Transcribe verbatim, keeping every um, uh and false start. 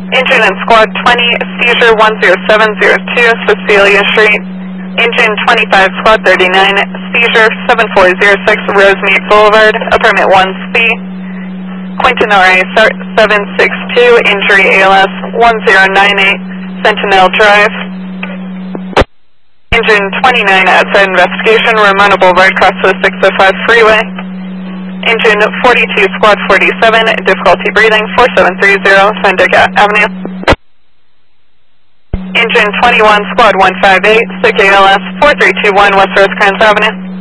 Engine in Squad twenty, seizure one zero seven zero two, Cecilia Street. Engine twenty-five, Squad thirty-nine, seizure seven four zero six, Rosemead Boulevard, apartment one C. Quintanore seven six two, injury A L S one zero nine eight, Sentinel Drive. Engine twenty-nine, outside investigation, Ramona Boulevard, cross to the six oh five freeway. Engine forty-two, Squad forty-seven, difficulty breathing, four seven three zero, Sandica Avenue. Engine twenty-one, Squad one five eight, sick A L S, four three two one, West Rosecrans Avenue.